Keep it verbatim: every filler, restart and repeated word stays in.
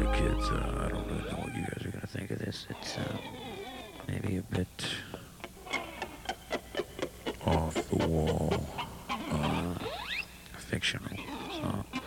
kids. Uh, I don't really know what you guys are gonna think of this. It's uh, maybe a bit off the wall, uh, fictional. So